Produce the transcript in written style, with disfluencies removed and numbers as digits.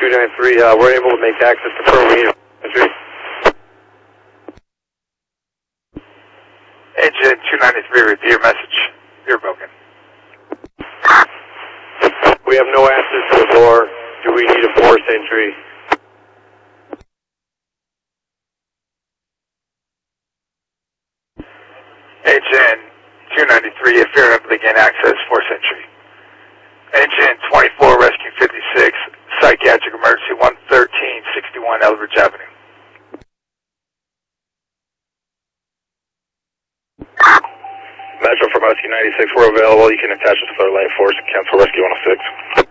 293, we're able to make access to Pearl Meeting. Engine 293, repeat your message. You're broken. We have no access to the door. Do we need a forced entry? Engine 293, if you're able to gain access, force entry. Engine 24, Rescue 56, Psychiatric Emergency 11361 Elbridge Avenue. Metro from Rescue 96, we're available. You can attach us to our lane force and cancel Rescue 106.